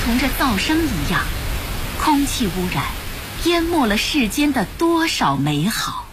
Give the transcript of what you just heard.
同这噪声一样，空气污染淹没了世间的多少美好。